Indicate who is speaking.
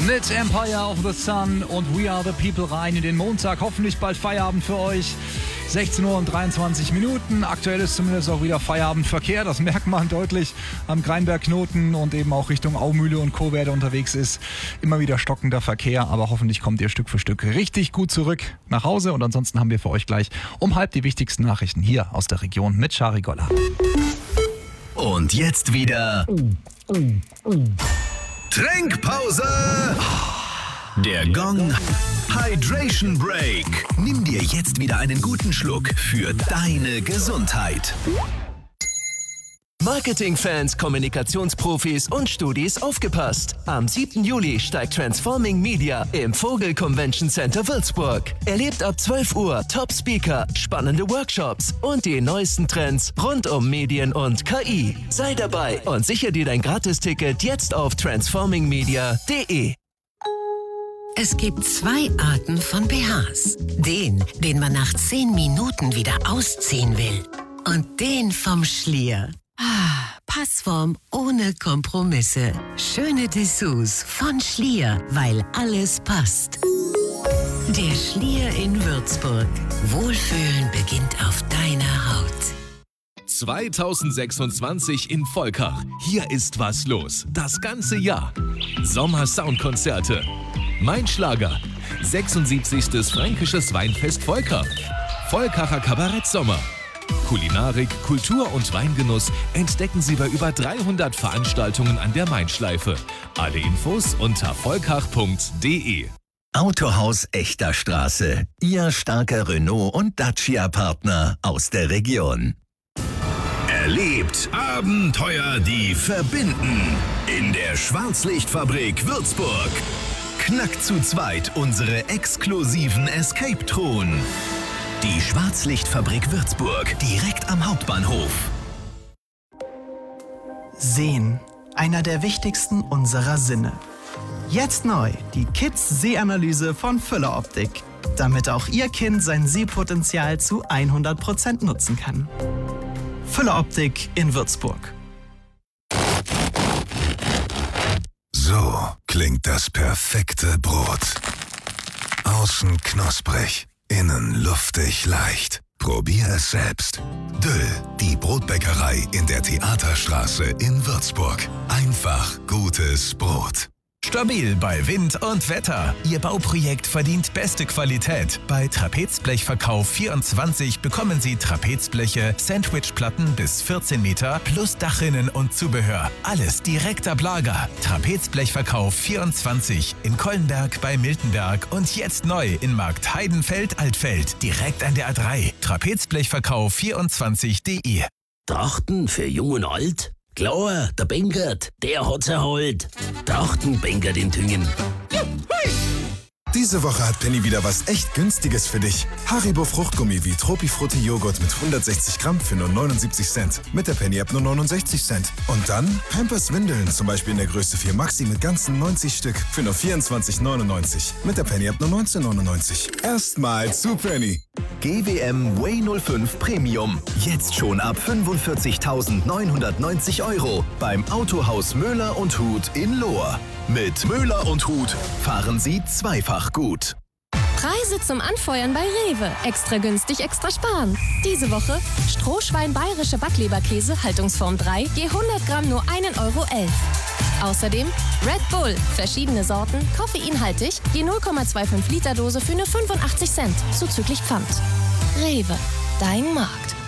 Speaker 1: Mit Empire of the Sun und We Are the People rein in den Montag. Hoffentlich bald Feierabend für euch. 16 Uhr und 23 Minuten. Aktuell ist zumindest auch wieder Feierabendverkehr. Das merkt man deutlich am Greinberg-Knoten und eben auch Richtung Aumühle und Co. Wer da unterwegs ist. Immer wieder stockender Verkehr, aber hoffentlich kommt ihr Stück für Stück richtig gut zurück nach Hause. Und ansonsten haben wir für euch gleich um halb die wichtigsten Nachrichten hier aus der Region mit Shari Golla.
Speaker 2: Und jetzt wieder Trinkpause. Der Gong Hydration Break. Nimm dir jetzt wieder einen guten Schluck für deine Gesundheit.
Speaker 3: Marketingfans, Kommunikationsprofis und Studis aufgepasst. Am 7. Juli steigt Transforming Media im Vogel Convention Center Würzburg. Erlebt ab 12 Uhr Top-Speaker, spannende Workshops und die neuesten Trends rund um Medien und KI. Sei dabei und sichere dir dein Gratisticket jetzt auf transformingmedia.de.
Speaker 4: Es gibt zwei Arten von BHs. Den man nach 10 Minuten wieder ausziehen will. Und den vom Schlier. Passform ohne Kompromisse. Schöne Dessous von Schlier, weil alles passt. Der Schlier in Würzburg. Wohlfühlen beginnt auf deiner Haut.
Speaker 5: 2026 in Volkach. Hier ist was los. Das ganze Jahr. Sommer-Soundkonzerte. Mein Schlager. 76. Fränkisches Weinfest Volkach. Volkacher Kabarett-Sommer. Kulinarik, Kultur und Weingenuss entdecken Sie bei über 300 Veranstaltungen an der Main-Schleife. Alle Infos unter volkach.de.
Speaker 2: Autohaus Echter Straße. Ihr starker Renault- und Dacia-Partner aus der Region. Erlebt Abenteuer, die verbinden. In der Schwarzlichtfabrik Würzburg. Knackt zu zweit unsere exklusiven Escape-Truhen. Die Schwarzlichtfabrik Würzburg, direkt am Hauptbahnhof.
Speaker 6: Sehen, einer der wichtigsten unserer Sinne. Jetzt neu, die Kids-Sehanalyse von Füller Optik, damit auch Ihr Kind sein Sehpotenzial zu 100% nutzen kann. Füller Optik in Würzburg.
Speaker 7: So klingt das perfekte Brot. Außen knusprig, innen luftig leicht. Probier es selbst. Düll, die Brotbäckerei in der Theaterstraße in Würzburg. Einfach gutes Brot.
Speaker 8: Stabil bei Wind und Wetter. Ihr Bauprojekt verdient beste Qualität. Bei Trapezblechverkauf24 bekommen Sie Trapezbleche, Sandwichplatten bis 14 Meter plus Dachrinnen und Zubehör. Alles direkt ab Lager. Trapezblechverkauf24 in Kollenberg bei Miltenberg und jetzt neu in Markt Heidenfeld-Altfeld. Direkt an der A3. Trapezblechverkauf24.de.
Speaker 9: Trachten für Jung und Alt? Klar, der Bengert, der hat's erholt. Trachten Bengert in Tüngen.
Speaker 7: Diese Woche hat Penny wieder was echt Günstiges für dich. Haribo Fruchtgummi wie Tropifrutti Joghurt mit 160 Gramm für nur 79 Cent. Mit der Penny ab nur 69 Cent. Und dann Pampers Windeln, zum Beispiel in der Größe 4 Maxi mit ganzen 90 Stück für nur 24,99. Mit der Penny ab nur 19,99. Erstmal zu Penny.
Speaker 2: GWM Way 05 Premium. Jetzt schon ab 45.990 € beim Autohaus Möller und Huth in Lohr. Mit Möller und Huth fahren Sie zweifach gut.
Speaker 10: Preise zum Anfeuern bei Rewe. Extra günstig, extra sparen. Diese Woche Strohschwein bayerische Backleberkäse, Haltungsform 3, je 100 Gramm nur 1,11 €. Außerdem Red Bull, verschiedene Sorten, koffeinhaltig, je 0,25 Liter Dose für nur 85 Cent, zuzüglich Pfand. Rewe, dein Markt.